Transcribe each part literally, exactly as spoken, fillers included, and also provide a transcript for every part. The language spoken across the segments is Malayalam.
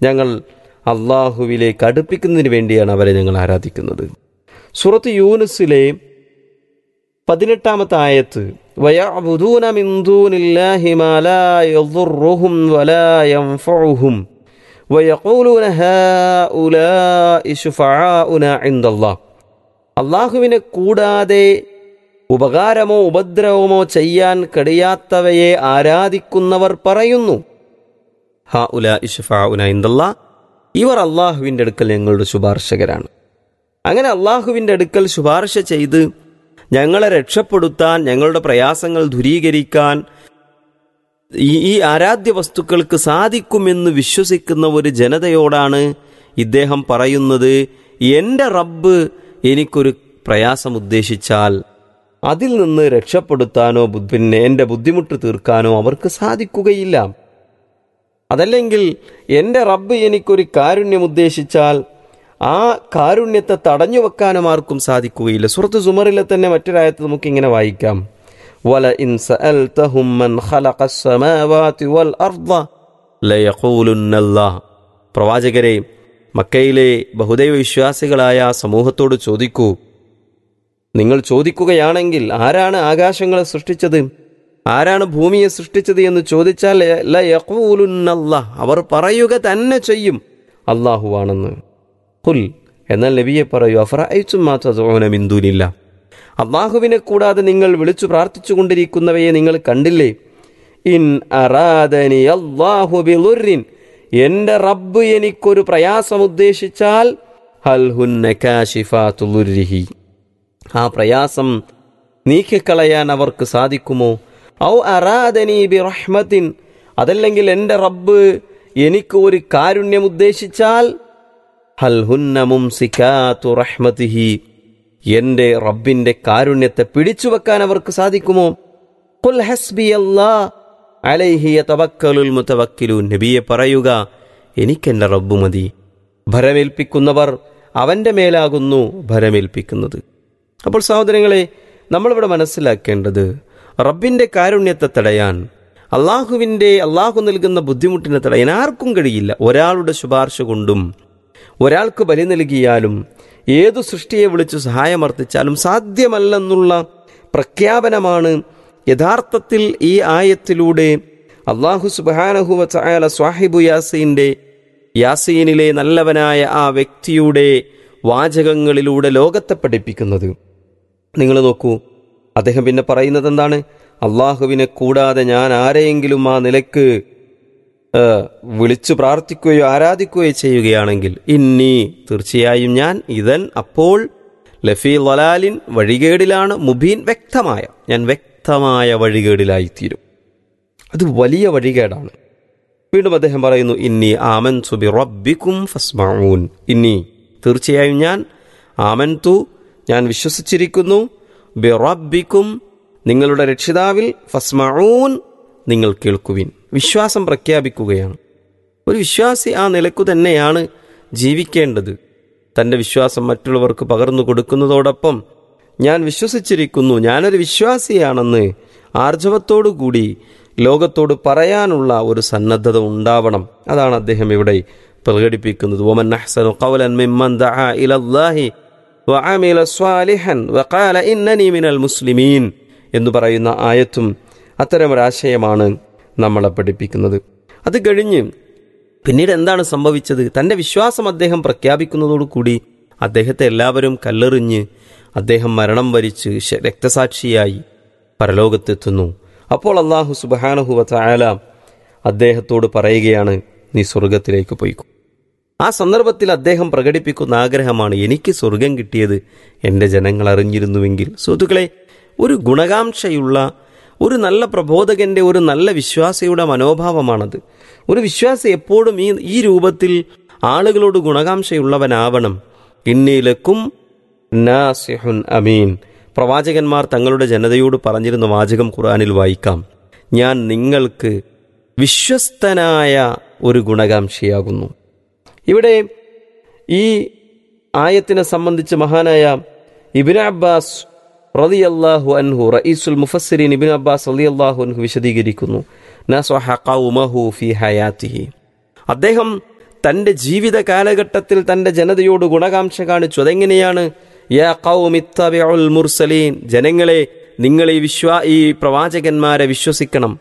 ഞങ്ങൾ അള്ളാഹുവിലേക്ക് അടുപ്പിക്കുന്നതിന് വേണ്ടിയാണ് അവരെ ഞങ്ങൾ ആരാധിക്കുന്നത്. സൂറത്ത് യൂനുസിലെ പതിനെട്ടാമത്തെ ആയത്ത്, വയഅ്ബുദൂന മിൻ ദൂനില്ലാഹി മാ ലാ യദുർറുഹും വലാ യൻഫഉഹും വയഖൂലൂന ഹൗലാഇ ശുഫആഉന ഇൻദല്ലാഹ്. അള്ളാഹുവിനെ കൂടാതെ ഉപകാരമോ ഉപദ്രവമോ ചെയ്യാൻ കഴിയാത്തവയെ ആരാധിക്കുന്നവർ പറയുന്നു, ഹൗലാഇ ശുഫആഉന ഇൻദല്ലാഹ്, ഇവർ അള്ളാഹുവിൻ്റെ അടുക്കൽ ഞങ്ങളുടെ ശുപാർശകരാണ്. അങ്ങനെ അള്ളാഹുവിൻ്റെ അടുക്കൽ ശുപാർശ ചെയ്ത് ഞങ്ങളെ രക്ഷപ്പെടുത്താൻ, ഞങ്ങളുടെ പ്രയാസങ്ങൾ ദൂരീകരിക്കാൻ ഈ ഈ ആരാധ്യ വസ്തുക്കൾക്ക് സാധിക്കുമെന്ന് വിശ്വസിക്കുന്ന ഒരു ജനതയോടാണ് ഇദ്ദേഹം പറയുന്നത്, എൻ്റെ റബ്ബ് എനിക്കൊരു പ്രയാസം ഉദ്ദേശിച്ചാൽ അതിൽ നിന്ന് രക്ഷപ്പെടുത്താനോ പിന്നെ എൻ്റെ ബുദ്ധിമുട്ട് തീർക്കാനോ അവർക്ക് സാധിക്കുകയില്ല. അതല്ലെങ്കിൽ എൻ്റെ റബ്ബ് എനിക്കൊരു കാരുണ്യം ഉദ്ദേശിച്ചാൽ ആ കാരുണ്യത്തെ തടഞ്ഞു വെക്കാനും ആർക്കും സാധിക്കുകയില്ല. സൂറത്ത് സുമറിലെ തന്നെ മറ്റൊരായത്ത് നമുക്കിങ്ങനെ വായിക്കാം, വല ഇൻ സഅൽതഹും മൻ ഖലഖസ് സമാവാതി വൽ അർദ ലയഖൂലുന്നല്ലാഹ്. പ്രവാചകരെ, മക്കയിലെ ബഹുദൈവ വിശ്വാസികളായ സമൂഹത്തോട് ചോദിക്കൂ, നിങ്ങൾ ചോദിക്കുകയാണെങ്കിൽ ആരാണ് ആകാശങ്ങളെ സൃഷ്ടിച്ചത്, ആരാണ് ഭൂമിയെ സൃഷ്ടിച്ചത് എന്ന് ചോദിച്ചാൽ ലയഖൂലുന്നല്ലാഹ്, അവർ പറയുക തന്നെ ചെയ്യും അല്ലാഹുവാണെന്ന്. ഖുൽ, എന്നാൽ നബിയെ പറയൂ, അഫറഅയ്തും മാ തദ്ഊന മിൻ ദൂനില്ലാഹ്, അല്ലാഹുവിനെ കൂടാതെ നിങ്ങൾ വിളിച്ചു പ്രാർത്ഥിച്ചു കൊണ്ടിരിക്കുന്നവയെ നിങ്ങൾ കണ്ടില്ലേ? ഇൻ അറാദനി അല്ലാഹു ബിളുർരിൻ, എൻ്റെ റബ്ബ് എനിക്കൊരു പ്രയാസം ഉദ്ദേശിച്ചാൽ ഹൽ ഹുന്ന കാശിഫാതു ളുർരിഹി, ആ പ്രയാസം നീക്കിക്കളയാൻ അവർക്ക് സാധിക്കുമോ? ഔ അറാദനി ബിറഹ്മത്തിൻ, അതല്ലെങ്കിൽ എൻ്റെ റബ്ബ് എനിക്ക് ഒരു കാരുണ്യം ഉദ്ദേശിച്ചാൽ ഹൽ ഹുന്ന മുംസികാതു റഹ്മതിഹി, എൻ്റെ റബ്ബിൻ്റെ കാരുണ്യത്തെ പിടിച്ചു വെക്കാൻ അവർക്ക് സാധിക്കുമോ? ഖുൽ ഹസ്ബിയല്ലാഹ് അലൈഹി യതവക്കലുൽ മുതവക്കിലൂൻ, നബിയെ പറയുക, എനിക്കെൻ്റെ റബ്ബ് മതി, ഭരമേൽപ്പിക്കുന്നവർ അവൻ്റെ മേലാകുന്നു ഭരമേൽപ്പിക്കുന്നത്. അപ്പോൾ സഹോദരങ്ങളെ, നമ്മളിവിടെ മനസ്സിലാക്കേണ്ടത്, റബ്ബിൻ്റെ കാരുണ്യത്തെ തടയാൻ, അള്ളാഹുവിൻ്റെ അള്ളാഹു നൽകുന്ന ബുദ്ധിമുട്ടിനെ തടയാൻ ആർക്കും കഴിയില്ല. ഒരാളുടെ ശുപാർശ കൊണ്ടും ഒരാൾക്ക് ബലി നൽകിയാലും ഏതു സൃഷ്ടിയെ വിളിച്ചു സഹായമർത്ഥിച്ചാലും സാധ്യമല്ലെന്നുള്ള പ്രഖ്യാപനമാണ് യഥാർത്ഥത്തിൽ ഈ ആയത്തിലൂടെ അള്ളാഹു സുബ്ഹാനഹു വ തആല സ്വാഹിബു യാസീൻ്റെ യാസീനിലെ നല്ലവനായ ആ വ്യക്തിയുടെ വാചകങ്ങളിലൂടെ ലോകത്തെ പഠിപ്പിക്കുന്നത്. നിങ്ങൾ നോക്കൂ, അദ്ദേഹം പിന്നെ പറയുന്നത് എന്താണ്? അള്ളാഹുവിനെ കൂടാതെ ഞാൻ ആരെയെങ്കിലും ആ നിലക്ക് വിളിച്ചു പ്രാർത്ഥിക്കുകയോ ആരാധിക്കുകയോ ചെയ്യുകയാണെങ്കിൽ ഇന്നി, തീർച്ചയായും ഞാൻ, ഇതൻ അപ്പോൾ, ലഫീ ളലാലിൻ, വഴികേടിലാണ്, മുബീൻ, വ്യക്തമായ, ഞാൻ വ്യക്തമായ വഴികേടിലായിത്തീരും. അത് വലിയ വഴികേടാണ്. വീണ്ടും അദ്ദേഹം പറയുന്നു, ഇന്നി ആമൻതു ബി റബ്ബിക്കും ഫസ്മഊൻ, ഇന്നി, തീർച്ചയായും ഞാൻ, ആമൻതു, ഞാൻ വിശ്വസിച്ചിരിക്കുന്നു, ബി റബ്ബിക്കും, നിങ്ങളുടെ രക്ഷിതാവിൽ, ഫസ്മഊൻ, നിങ്ങൾ കേൾക്കുവിൻ. വിശ്വാസം പ്രഖ്യാപിക്കുകയാണ്. ഒരു വിശ്വാസി ആ നിലക്കു തന്നെയാണ് ജീവിക്കേണ്ടത്. തൻ്റെ വിശ്വാസം മറ്റുള്ളവർക്ക് പകർന്നു കൊടുക്കുന്നതോടൊപ്പം ഞാൻ വിശ്വസിച്ചിരിക്കുന്നു, ഞാനൊരു വിശ്വാസിയാണെന്ന് ആർജവത്തോടുകൂടി ലോകത്തോട് പറയാനുള്ള ഒരു സന്നദ്ധത ഉണ്ടാവണം. അതാണ് അദ്ദേഹം ഇവിടെ പ്രകടിപ്പിക്കുന്നത്. വമൻ അഹ്സനു ഖൗലൻ മിമ്മൻ ദഅ ഇലല്ലാഹി വഅമില സ്വാലിഹൻ വഖാല ഇന്നനി മിനൽ മുസ്ലിമീൻ എന്ന് പറയുന്ന ആയത്തും അത്തരമൊരാശയമാണ് നമ്മളെ പഠിപ്പിക്കുന്നത്. അത് കഴിഞ്ഞ് പിന്നീട് എന്താണ് സംഭവിച്ചത്? തൻ്റെ വിശ്വാസം അദ്ദേഹം പ്രഖ്യാപിക്കുന്നതോടുകൂടി അദ്ദേഹത്തെ എല്ലാവരും കല്ലെറിഞ്ഞ് അദ്ദേഹം മരണം വരിച്ച് രക്തസാക്ഷിയായി പരലോകത്തെത്തുന്നു. അപ്പോൾ അല്ലാഹു സുബ്ഹാനഹു വ തആല അദ്ദേഹത്തോട് പറയുകയാണ്, നീ സ്വർഗത്തിലേക്ക് പോയിക്കോ. ആ സന്ദർഭത്തിൽ അദ്ദേഹം പ്രകടിപ്പിക്കുന്ന ആഗ്രഹമാണ്, എനിക്ക് സ്വർഗം കിട്ടിയത് എൻ്റെ ജനങ്ങൾ അറിഞ്ഞിരുന്നുവെങ്കിൽ. സുഹൃത്തുക്കളെ, ഒരു ഗുണകാംക്ഷയുള്ള ഒരു നല്ല പ്രബോധകൻ്റെ, ഒരു നല്ല വിശ്വാസിയുടെ മനോഭാവമാണത്. ഒരു വിശ്വാസി എപ്പോഴും ഈ ഈ രൂപത്തിൽ ആളുകളോട് ഗുണകാംക്ഷയുള്ളവനാവണം. ഇന്നീലക്കും നാസിഹുൻ അമീൻ, പ്രവാചകന്മാർ തങ്ങളുടെ ജനതയോട് പറഞ്ഞിരുന്ന വാചകം ഖുർആനിൽ വായിക്കാം, ഞാൻ നിങ്ങൾക്ക് വിശ്വസ്തനായ ഒരു ഗുണകാംക്ഷിയാകുന്നു. ഇവിടെ ഈ ആയത്തിനെ സംബന്ധിച്ച് മഹാനായ ഇബ്നു അബ്ബാസ് റളിയല്ലാഹു അൻഹു, റഈസുൽ മുഫസ്സിരീൻ ഇബ്നു അബ്ബാസ് റളിയല്ലാഹു അൻഹു വിശദീകരിക്കുന്നു, നസഹ ഖൗമഹു ഫീ ഹയാതിഹി, അദ്ദേഹം തൻ്റെ ജീവിത കാലഘട്ടത്തിൽ തൻ്റെ ജനതയോട് ഗുണകാംക്ഷ കാണിച്ചു. അതെങ്ങനെയാണ്? യാ ഖൗമി ഇത്തബിഉൽ മുർസലീൻ, ജനങ്ങളെ നിങ്ങൾ ഈ വിശ്വാ ഈ പ്രവാചകന്മാരെ വിശ്വസിക്കണം.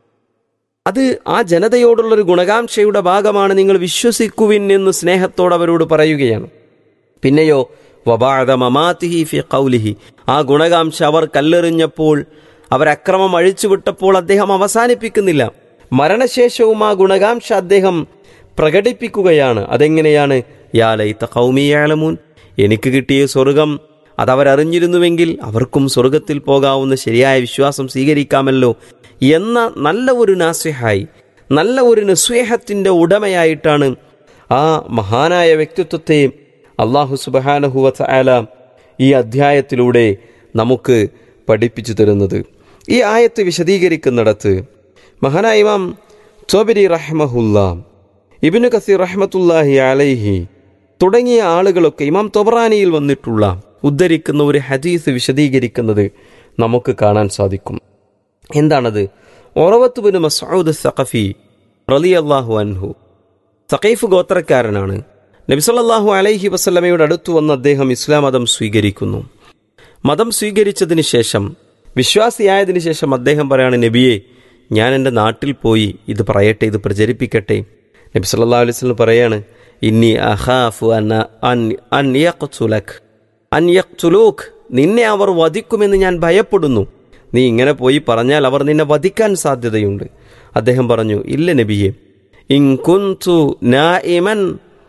അത് ആ ജനതയോടുള്ളൊരു ഗുണകാംക്ഷയുടെ ഭാഗമാണ്. നിങ്ങൾ വിശ്വസിക്കുവിൻ എന്ന് സ്നേഹത്തോടെ അവരോട് പറയുകയാണ്. പിന്നെയോ വബഅദ മമാതിഹി ഫി ഖൗലിഹി, ആ ഗുണകാംക്ഷ അവർ കല്ലെറിഞ്ഞപ്പോൾ, അവരക്രമം അഴിച്ചുവിട്ടപ്പോൾ അദ്ദേഹം അവസാനിപ്പിക്കുന്നില്ല. മരണശേഷവും ആ ഗുണകാംക്ഷ അദ്ദേഹം പ്രകടിപ്പിക്കുകയാണ്. അതെങ്ങനെയാണ്? യാ ലൈത ഖൗമി യഅലമൂൻ, എനിക്ക് കിട്ടിയ സ്വർഗം അതവരറിഞ്ഞിരുന്നുവെങ്കിൽ അവർക്കും സ്വർഗത്തിൽ പോകാവുന്ന ശരിയായ വിശ്വാസം സ്വീകരിക്കാമല്ലോ എന്ന നല്ല ഒരു നാസിഹായി, നല്ല ഒരു നസ്വേഹത്തിൻ്റെ ഉടമയായിട്ടാണ് ആ മഹാനായ വ്യക്തിത്വത്തെ അല്ലാഹു സുബ്ഹാനഹു വ തആല ഈ അധ്യായത്തിലൂടെ നമുക്ക് പഠിപ്പിച്ചു തരുന്നത്. ഈ ആയത്ത് വിശദീകരിക്കുന്നിടത്ത് മഹാനായ ഇമാം ത്വബരി റഹ്മഹുല്ലാ, ഇബ്നു കസീർ റഹ്മത്തുല്ലാഹി അലൈഹി തുടങ്ങിയ ആളുകളൊക്കെ ഇമാം തൊബറാനിയിൽ വന്നിട്ടുള്ള ഉദ്ധരിക്കുന്ന ഒരു ഹദീസ് വിശദീകരിക്കുന്നത് നമുക്ക് കാണാൻ സാധിക്കും. എന്താണത്? ഉറവത്ത് ബിൻ മസ്ഊദ് സഖഫി റളിയല്ലാഹു അൻഹു സഖീഫ് ഗോത്രക്കാരനാണ്. നബി സല്ലല്ലാഹു അലൈഹി വസല്ലമയുടെ അടുത്ത് വന്ന് അദ്ദേഹം ഇസ്ലാം മതം സ്വീകരിക്കുന്നു. മതം സ്വീകരിച്ചതിന് ശേഷം, വിശ്വാസിയായതിനു ശേഷം അദ്ദേഹം പറയാണ്, നബിയെ, ഞാൻ എൻ്റെ നാട്ടിൽ പോയി ഇത് പറയട്ടെ, ഇത് പ്രചരിപ്പിക്കട്ടെ. നബി സല്ലല്ലാഹു അലൈഹി വസല്ലം പറയാണ്, ഇന്നി അഖാഫു അൻ അൻ യഖ്തുലക് അൻ യഖ്തുലൂക്, നിന്നെ അവർ വധിക്കുമെന്ന് ഞാൻ ഭയപ്പെടുന്നു. നീ ഇങ്ങനെ പോയി പറഞ്ഞാൽ അവർ നിന്നെ വധിക്കാൻ സാധ്യതയുണ്ട്. അദ്ദേഹം പറഞ്ഞു, ഇല്ല നബിയെ, ഇൻ കുൻതു നാഇമൻ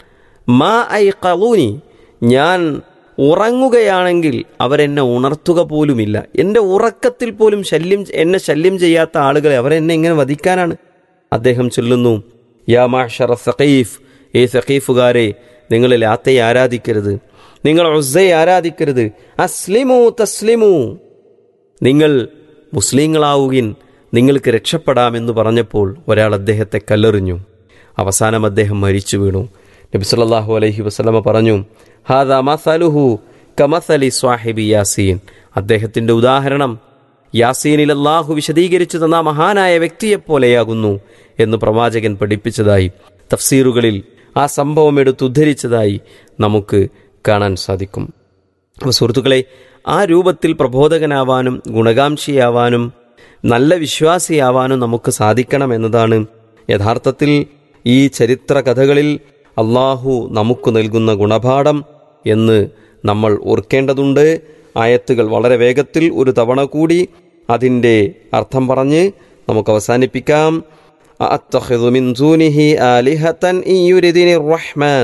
മാ ഐഖളൂനി, ഞാൻ ഉറങ്ങുകയാണെങ്കിൽ അവരെന്നെ ഉണർത്തുക പോലുമില്ല. എൻ്റെ ഉറക്കത്തിൽ പോലും ശല്യം എന്നെ ശല്യം ചെയ്യാത്ത ആളുകളെ അവരെന്നെ എങ്ങനെ വധിക്കാനാണ്? അദ്ദേഹം ചൊല്ലുന്നു, യാ മഅ്ശറ സഖീഫ്, ഏ സഖീഫുകാരെ, നിങ്ങൾ ലാത്തയെ ആരാധിക്കരുത്, നിങ്ങൾ ഉസ്സയെ ആരാധിക്കരുത്. അസ്ലിമു തസ്ലിമു, നിങ്ങൾ മുസ്ലിങ്ങളാവുകിൻ, നിങ്ങൾക്ക് രക്ഷപ്പെടാമെന്ന് പറഞ്ഞപ്പോൾ ഒരാൾ അദ്ദേഹത്തെ കല്ലെറിഞ്ഞു. അവസാനം അദ്ദേഹം മരിച്ചു വീണു. നബി സല്ലല്ലാഹു അലൈഹി വസല്ലമ പറഞ്ഞു, ഹാദാ മസലുഹു കമസലി സ്വാഹിബി യാസീൻ, അദ്ദേഹത്തിൻ്റെ ഉദാഹരണം യാസീനിൽ അല്ലാഹു വിശദീകരിച്ചു തന്ന മഹാനായ വ്യക്തിയെപ്പോലെയാകുന്നു എന്ന് പ്രവാചകൻ പഠിപ്പിച്ചതായി തഫ്സീറുകളിൽ ആ സംഭവം എടുത്തുദ്ധരിച്ചതായി നമുക്ക് കാണാൻ സാധിക്കും. അപ്പോൾ സുഹൃത്തുക്കളെ, ആ രൂപത്തിൽ പ്രബോധകനാവാനും ഗുണകാംക്ഷിയാവാനും നല്ല വിശ്വാസിയാവാനും നമുക്ക് സാധിക്കണം എന്നതാണ് യഥാർത്ഥത്തിൽ ഈ ചരിത്ര കഥകളിൽ അള്ളാഹു നമുക്ക് നൽകുന്ന ഗുണപാഠം എന്ന് നമ്മൾ ഓർക്കേണ്ടതുണ്ട്. ആയത്തുകൾ വളരെ വേഗത്തിൽ ഒരു തവണ കൂടി അതിൻ്റെ അർത്ഥം പറഞ്ഞ് നമുക്ക് അവസാനിപ്പിക്കാം. അത്തഖിദു മിൻ ദൂനിഹി ആലിഹതൻ ഇൻ യുരിദിനി റഹ്മാൻ,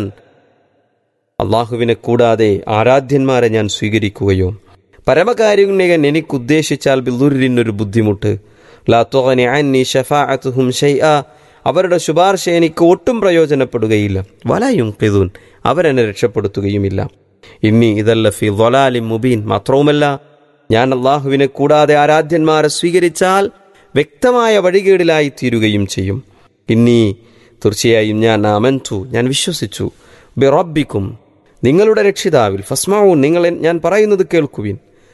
അള്ളാഹുവിനെ കൂടാതെ ആരാധ്യന്മാരെ ഞാൻ സ്വീകരിക്കുകയോ, പരമകാരുണ്യകൻ എനിക്കുദ്ദേശിച്ചാൽ ബിദുർരിനൊരു ബുദ്ധിമുട്ട്, ലാ തുഗ്നി അന്നി ശഫാഅതുഹും ശൈഅ, അവരുടെ ശുപാർശ എനിക്ക് ഒട്ടും പ്രയോജനപ്പെടുകയില്ല, വലാ യുൻഖിദൂൻ, അവരെന്നെ രക്ഷപ്പെടുത്തുകയുമില്ല. ഇന്നി ഇദല്ല ഫീ ളലാലിൻ മുബീൻ, മാത്രവുമല്ല ഞാൻ അള്ളാഹുവിനെ കൂടാതെ ആരാധ്യന്മാരെ സ്വീകരിച്ചാൽ വ്യക്തമായ വഴികേടിലായി തീരുകയും ചെയ്യും. ഇന്നി തീർച്ചയായും ഞാൻ ആമൻതു, ഞാൻ വിശ്വസിച്ചു, ബിറബ്ബിക്കും, നിങ്ങളുടെ രക്ഷിതാവിൽ, ഫസ്മഊൻ, നിങ്ങൾ ഞാൻ പറയുന്നത് കേൾക്കുവിൻ.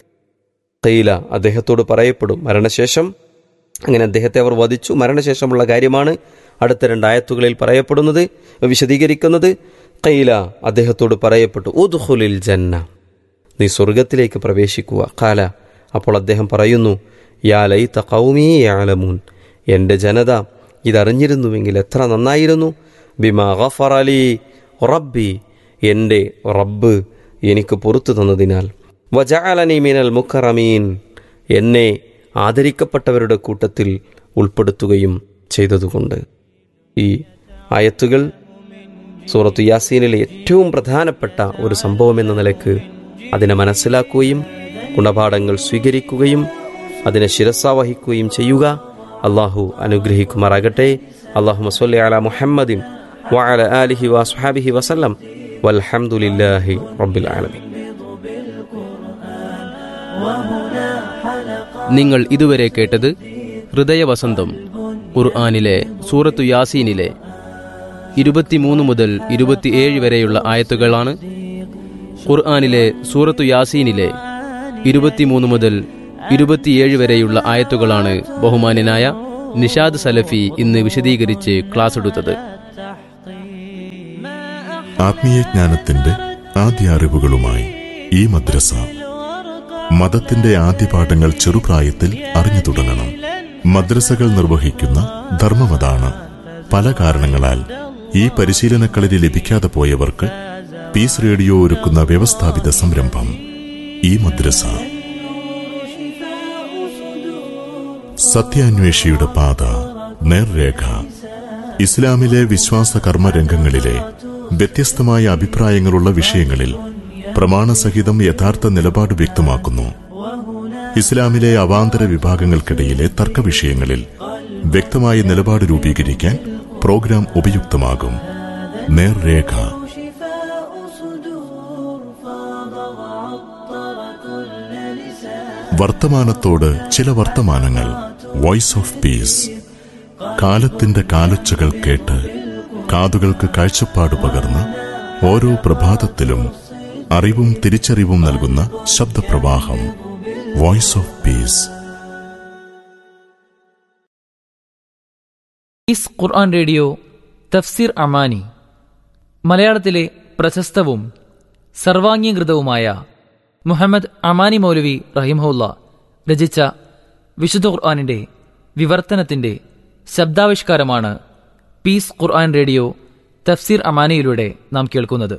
ഖീല, അദ്ദേഹത്തോട് പറയപ്പെടും മരണശേഷം. അങ്ങനെ അദ്ദേഹത്തെ അവർ വധിച്ചു. മരണശേഷമുള്ള കാര്യമാണ് അടുത്ത രണ്ടായത്തുകളിൽ പറയപ്പെടുന്നത്, വിശദീകരിക്കുന്നത്. ഖീല, അദ്ദേഹത്തോട് പറയപ്പെട്ടു, ഉദ്ഖുലിൽ ജന്ന, നീ സ്വർഗത്തിലേക്ക് പ്രവേശിക്കുക. ഖാല, അപ്പോൾ അദ്ദേഹം പറയുന്നു, യാ ലൈത ഖൗമി യഅലമൂൻ, എൻ്റെ ജനത ഇതറിഞ്ഞിരുന്നുവെങ്കിൽ എത്ര നന്നായിരുന്നു. ബിമാ ഗഫറ ലി റബ്ബി, എൻ്റെ റബ്ബ് എനിക്ക് പുറത്തു തന്നതിനാൽ, വജഅലനി മിനൽ മുക്കറമീൻ, എന്നെ ആദരിക്കപ്പെട്ടവരുടെ കൂട്ടത്തിൽ ഉൾപ്പെടുത്തുകയും ചെയ്തതുകൊണ്ട്. ഈ ആയത്തുകൾ സൂറത്തു യാസീനിലെ ഏറ്റവും പ്രധാനപ്പെട്ട ഒരു സംഭവം എന്ന നിലക്ക് അതിനെ മനസ്സിലാക്കുകയും ഗുണപാഠങ്ങൾ സ്വീകരിക്കുകയും അതിനെ ശിരസാവഹിക്കുകയും ചെയ്യുക. അള്ളാഹു അനുഗ്രഹിക്കുമാറാകട്ടെ. അല്ലാഹുമ്മ സ്വല്ലി അലാ മുഹമ്മദിൻ വഅലാ ആലിഹി വഅസ്ഹാബിഹി വസല്ലം വൽഹംദുലില്ലാഹി റബ്ബിൽ ആലമീൻ. നിങ്ങൾ ഇതുവരെ കേട്ടത് ഹൃദയവസന്തം, ഖുർആനിലെ സൂറത്തു യാസീനിലെ ഇരുപത്തിമൂന്ന് മുതൽ ഇരുപത്തിയേഴ് വരെയുള്ള ആയത്തുകളാണ്. ഖുർആനിലെ സൂറത്തു യാസീനിലെ ഇരുപത്തിമൂന്ന് മുതൽ ഇരുപത്തിയേഴ് വരെയുള്ള ആയത്തുകളാണ് ബഹുമാന്യനായ നിഷാദ് സലഫി ഇന്ന് വിശദീകരിച്ച് ക്ലാസ് എടുത്തത്. ആത്മീയജ്ഞാനത്തിന്റെ ആദ്യ അറിവുകളുമായി ഈ മദ്രസ. മതത്തിന്റെ ആദ്യ പാഠങ്ങൾ ചെറുപ്രായത്തിൽ അറിഞ്ഞു തുടങ്ങണം. മദ്രസകൾ നിർവഹിക്കുന്ന ധർമ്മമതാണ്. പല കാരണങ്ങളാൽ ഈ പരിശീലനക്കളരി ലഭിക്കാതെ പോയവർക്ക് പീസ് റേഡിയോ ഒരുക്കുന്ന വ്യവസ്ഥാപിത സംരംഭം ഈ മദ്രസ. സത്യാന്വേഷിയുടെ പാത, നേർരേഖ. ഇസ്ലാമിലെ വിശ്വാസ കർമ്മരംഗങ്ങളിലെ വ്യത്യസ്തമായ അഭിപ്രായങ്ങളുള്ള വിഷയങ്ങളിൽ പ്രമാണസഹിതം യഥാർത്ഥ നിലപാട് വ്യക്തമാക്കുന്നു. ഇസ്ലാമിലെ അവാന്തര വിഭാഗങ്ങൾക്കിടയിലെ തർക്കവിഷയങ്ങളിൽ വ്യക്തമായ നിലപാട് രൂപീകരിക്കാൻ പ്രോഗ്രാം ഉപയുക്തമാകും. നേർരേഖ. വർത്തമാനത്തോട് ചില വർത്തമാനങ്ങൾ. Voice of peace. കാലത്തിന്റെ കാലൊച്ചകൾ കേട്ട് കാതുകൾക്ക് കാഴ്ചപ്പാട് പകർന്ന് ഓരോ പ്രഭാതത്തിലും അറിവും തിരിച്ചറിവും നൽകുന്ന ശബ്ദപ്രവാഹം. Voice of peace. Piece Quran radio തഫ്സീർ അമാനി. മലയാളത്തിലെ പ്രശസ്തവും സർവാംഗീകൃതവുമായ മുഹമ്മദ് അമാനി മൗലവി റഹിമഹുല്ല രചിച്ച വിശുദ്ധ ഖുർആനിന്റെ വിവർത്തനത്തിന്റെ ശബ്ദാവിഷ്കാരമാണ് പീസ് ഖുർആൻ റേഡിയോ തഫ്സീർ അമാനിയിലൂടെ നാം കേൾക്കുന്നത്.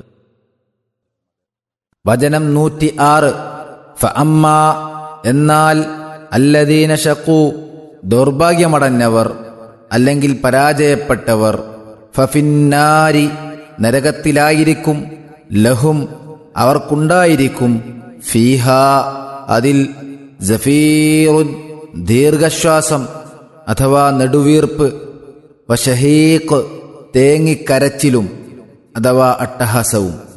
വചനം നൂറ്റി ആറ്. ഫഅമ്മ എന്നാൽ അല്ലദീന ശഖൂ ദൗർഭാഗ്യമടഞ്ഞവർ അല്ലെങ്കിൽ പരാജയപ്പെട്ടവർ, ഫഫിന്നാരി നരകത്തിലായിരിക്കും, ലഹും അവർക്കുണ്ടായിരിക്കും, ഫീഹാ അതിൽ, സഫീറുൻ ദീർഘശ്വാസം അഥവാ നെടുവീർപ്പ്, വശഹീഖ് തേങ്ങിക്കരച്ചിലും അഥവാ അട്ടഹാസവും.